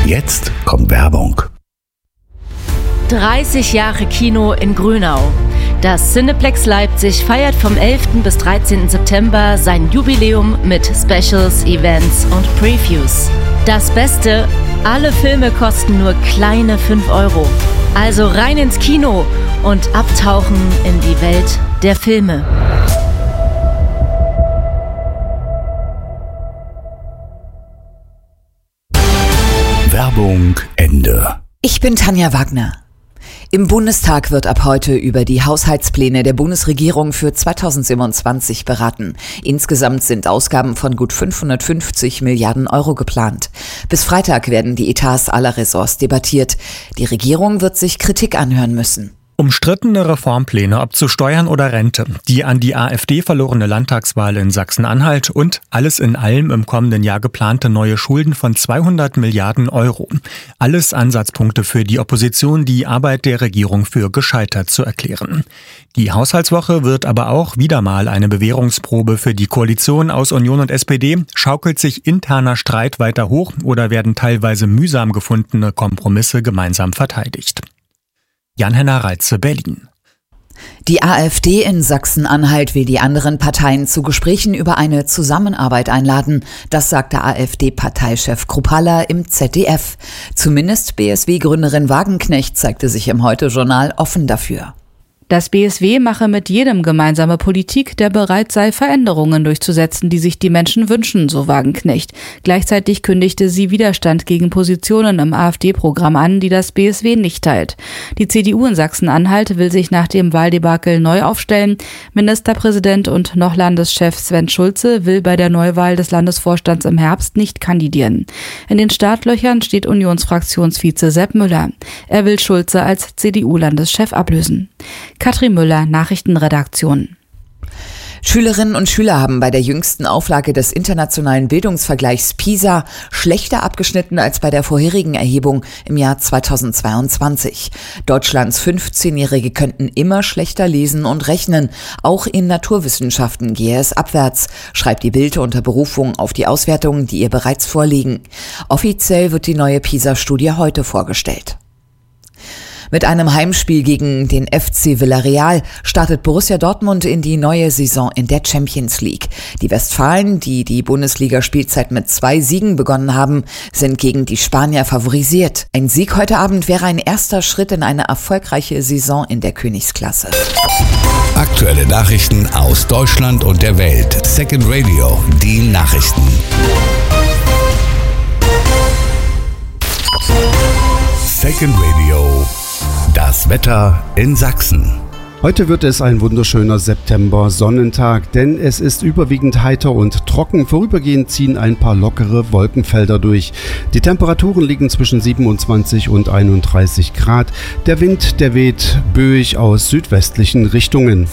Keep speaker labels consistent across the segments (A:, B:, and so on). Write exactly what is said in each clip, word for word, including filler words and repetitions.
A: Jetzt kommt Werbung.
B: dreißig Jahre Kino in Grünau. Das Cineplex Leipzig feiert vom elften bis dreizehnten September sein Jubiläum mit Specials, Events und Previews. Das Beste, alle Filme kosten nur kleine fünf Euro. Also rein ins Kino und abtauchen in die Welt der Filme.
A: Werbung Ende.
C: Ich bin Tanja Wagner. Im Bundestag wird ab heute über die Haushaltspläne der Bundesregierung für zweitausendsiebenundzwanzig beraten. Insgesamt sind Ausgaben von gut fünfhundertfünfzig Milliarden Euro geplant. Bis Freitag werden die Etats aller Ressorts debattiert. Die Regierung wird sich Kritik anhören müssen.
D: Umstrittene Reformpläne, ob zu Steuern oder Rente, die an die AfD verlorene Landtagswahl in Sachsen-Anhalt und alles in allem im kommenden Jahr geplante neue Schulden von zweihundert Milliarden Euro. Alles Ansatzpunkte für die Opposition, die Arbeit der Regierung für gescheitert zu erklären. Die Haushaltswoche wird aber auch wieder mal eine Bewährungsprobe für die Koalition aus Union und S P D. Schaukelt sich interner Streit weiter hoch oder werden teilweise mühsam gefundene Kompromisse gemeinsam verteidigt? Jan-Henner Reitze, Berlin.
C: Die AfD in Sachsen-Anhalt will die anderen Parteien zu Gesprächen über eine Zusammenarbeit einladen. Das sagte AfD-Parteichef Kruppalla im Z D F. Zumindest B S W-Gründerin Wagenknecht zeigte sich im Heute-Journal offen dafür.
E: Das B S W mache mit jedem gemeinsame Politik, der bereit sei, Veränderungen durchzusetzen, die sich die Menschen wünschen, so Wagenknecht. Gleichzeitig kündigte sie Widerstand gegen Positionen im AfD-Programm an, die das B S W nicht teilt. Die C D U in Sachsen-Anhalt will sich nach dem Wahldebakel neu aufstellen. Ministerpräsident und noch Landeschef Sven Schulze will bei der Neuwahl des Landesvorstands im Herbst nicht kandidieren. In den Startlöchern steht Unionsfraktionsvize Sepp Müller. Er will Schulze als C D U-Landeschef ablösen. Katrin Müller, Nachrichtenredaktion.
C: Schülerinnen und Schüler haben bei der jüngsten Auflage des internationalen Bildungsvergleichs PISA schlechter abgeschnitten als bei der vorherigen Erhebung im Jahr zweitausendzweiundzwanzig. Deutschlands fünfzehnjährige könnten immer schlechter lesen und rechnen. Auch in Naturwissenschaften gehe es abwärts, schreibt die Bild unter Berufung auf die Auswertungen, die ihr bereits vorliegen. Offiziell wird die neue PISA-Studie heute vorgestellt. Mit einem Heimspiel gegen den F C Villarreal startet Borussia Dortmund in die neue Saison in der Champions League. Die Westfalen, die die Bundesliga-Spielzeit mit zwei Siegen begonnen haben, sind gegen die Spanier favorisiert. Ein Sieg heute Abend wäre ein erster Schritt in eine erfolgreiche Saison in der Königsklasse.
A: Aktuelle Nachrichten aus Deutschland und der Welt. Second Radio, die Nachrichten. Second Radio. Das Wetter in Sachsen.
F: Heute wird es ein wunderschöner September-Sonnentag, denn es ist überwiegend heiter und trocken. Vorübergehend ziehen ein paar lockere Wolkenfelder durch. Die Temperaturen liegen zwischen siebenundzwanzig und einunddreißig Grad. Der Wind, der weht böig aus südwestlichen Richtungen.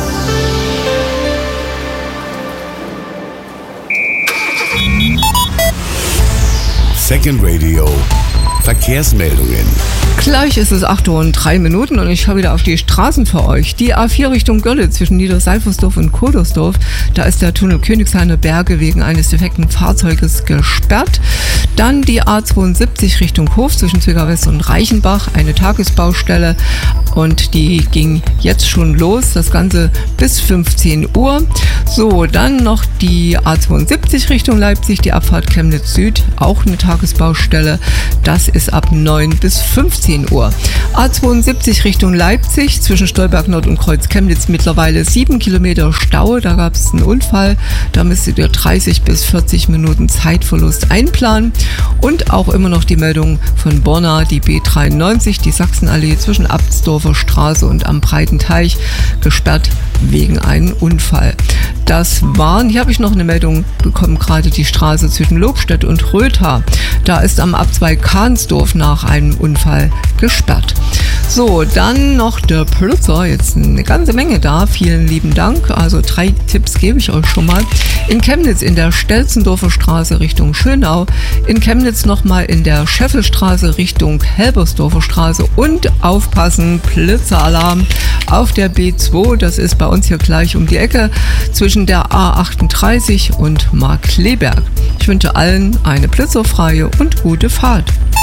A: Second Radio. Verkehrsmeldungen.
G: Gleich ist es acht Uhr und drei Minuten und ich schaue wieder auf die Straßen für euch. Die A vier Richtung Gölle zwischen Niedersalversdorf und Kodersdorf. Da ist der Tunnel Königshainer Berge wegen eines defekten Fahrzeuges gesperrt. Dann die A zweiundsiebzig Richtung Hof zwischen Zwickau West und Reichenbach. Eine Tagesbaustelle und die ging jetzt schon los. Das Ganze bis fünfzehn Uhr. So, dann noch die A zweiundsiebzig Richtung Leipzig. Die Abfahrt Chemnitz Süd. Auch eine Tagesbaustelle. Das ist ab neun bis fünfzehn Uhr. A zweiundsiebzig Richtung Leipzig zwischen Stolberg Nord und Kreuz Chemnitz mittlerweile sieben Kilometer Stau. Da gab es einen Unfall. Da müsstet ihr dreißig bis vierzig Minuten Zeitverlust einplanen. Und auch immer noch die Meldung von Borna, die B dreiundneunzig, die Sachsenallee zwischen Abtsdorfer Straße und am Breiten Teich gesperrt wegen einem Unfall. Das waren, hier habe ich noch eine Meldung bekommen, gerade die Straße zwischen Lobstedt und Rötha. Da ist am Abzweig Kahnsdorf nach einem Unfall gesperrt. So, dann noch der Plützer, jetzt eine ganze Menge da, vielen lieben Dank. Also drei Tipps gebe ich euch schon mal. In Chemnitz in der Stelzendorfer Straße Richtung Schönau, in Chemnitz nochmal in der Scheffelstraße Richtung Helbersdorfer Straße und aufpassen, Blitzeralarm auf der B zwei, das ist bei uns hier gleich um die Ecke zwischen der A achtunddreißig und Markkleeberg. Ich wünsche allen eine blitzerfreie und gute Fahrt.